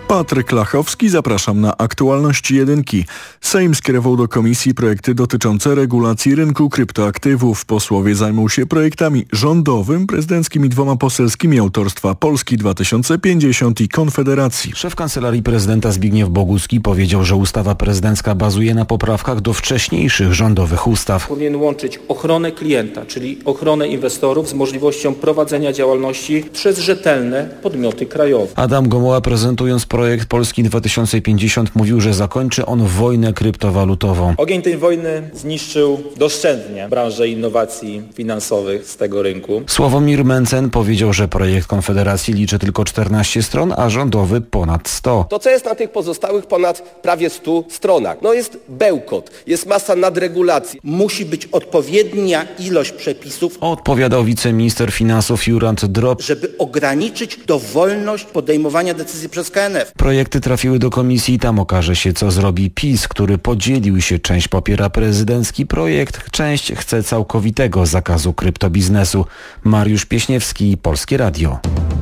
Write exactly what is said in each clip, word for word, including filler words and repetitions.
Patryk Lachowski, zapraszam na aktualności jedynki. Sejm skierował do komisji projekty dotyczące regulacji rynku kryptoaktywów. Posłowie zajmą się projektami rządowym, prezydenckim i dwoma poselskimi autorstwa Polski dwa tysiące pięćdziesiąt i Konfederacji. Szef Kancelarii Prezydenta Zbigniew Bogucki powiedział, że ustawa prezydencka bazuje na poprawkach do wcześniejszych rządowych ustaw. Powinien łączyć ochronę klienta, czyli ochronę inwestorów z możliwością prowadzenia działalności przez rzetelne podmioty krajowe. Adam Gomuła, prezentując projekt Polski dwa tysiące pięćdziesiąt, mówił, że zakończy on wojnę kryptowalutową. Ogień tej wojny zniszczył doszczętnie branżę innowacji finansowych z tego rynku. Sławomir Mencen powiedział, że projekt Konfederacji liczy tylko czternaście stron, a rządowy ponad sto. To, co jest na tych pozostałych ponad prawie stu stronach, no jest bełkot, jest masa nadregulacji. Musi być odpowiednia ilość przepisów, Odpowiadał wiceminister finansów Jurand Drop, żeby ograniczyć dowolność podejmowania decyzji przez K N F. Projekty trafiły do komisji i tam okaże się, co zrobi PiS, który podzielił się. Część popiera prezydencki projekt, część chce całkowitego zakazu kryptobiznesu. Mariusz Pieśniewski, Polskie Radio.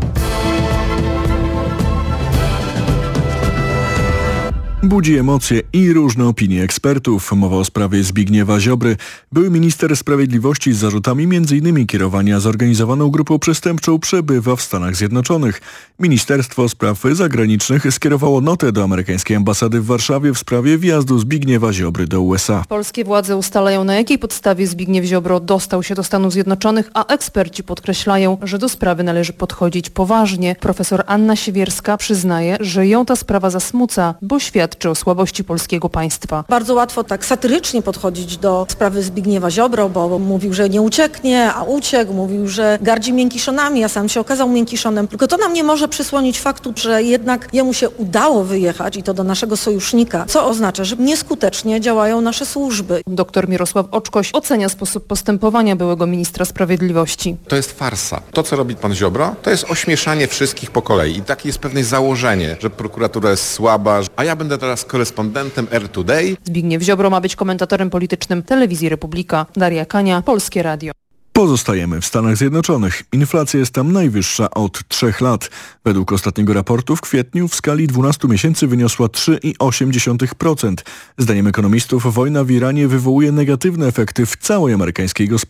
Budzi emocje i różne opinie ekspertów. Mowa o sprawie Zbigniewa Ziobry. Były minister sprawiedliwości z zarzutami m.in. kierowania zorganizowaną grupą przestępczą przebywa w Stanach Zjednoczonych. Ministerstwo Spraw Zagranicznych skierowało notę do amerykańskiej ambasady w Warszawie w sprawie wjazdu Zbigniewa Ziobry do U S A. Polskie władze ustalają, na jakiej podstawie Zbigniew Ziobro dostał się do Stanów Zjednoczonych, a eksperci podkreślają, że do sprawy należy podchodzić poważnie. Profesor Anna Siewierska przyznaje, że ją ta sprawa zasmuca, bo świadczy o słabości polskiego państwa. Bardzo łatwo tak satyrycznie podchodzić do sprawy Zbigniewa Ziobro, bo mówił, że nie ucieknie, a uciekł, mówił, że gardzi miękiszonami, a sam się okazał miękiszonem. Tylko to nam nie może przysłonić faktu, że jednak jemu się udało wyjechać i to do naszego sojusznika, co oznacza, że nieskutecznie działają nasze służby. Doktor Mirosław Oczkoś ocenia sposób postępowania byłego ministra sprawiedliwości. To jest farsa. To, co robi pan Ziobro, to jest ośmieszanie wszystkich po kolei. I takie jest pewne założenie, że prokuratura jest słaba, a ja będę teraz korespondentem R Today. Zbigniew Ziobro ma być komentatorem politycznym Telewizji Republika. Daria Kania, Polskie Radio. Pozostajemy w Stanach Zjednoczonych. Inflacja jest tam najwyższa od trzech lat. Według ostatniego raportu w kwietniu w skali dwunastu miesięcy wyniosła trzy i osiem dziesiątych procent. Zdaniem ekonomistów wojna w Iranie wywołuje negatywne efekty w całej amerykańskiej gospodarce.